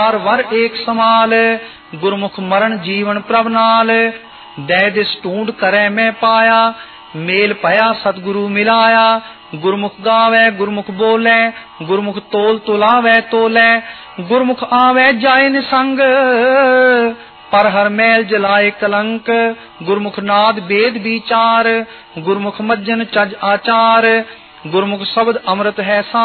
वर एक समाल, गुरमुख मरण जीवन प्रभ नाल। दै दिस ढूंढ करे मैं पाया, मेल पया सतगुरु मिलाया। गुरमुख गावे गुरमुख बोले, गुरमुख तोल तुलावे तोले। गुरमुख आवे जाए निसंग, पर हर मैल जलाए कलंक। गुरमुख नाद वेद विचार, गुरमुख मज्जन चज आचार। गुरमुख शब्द अमृत है सा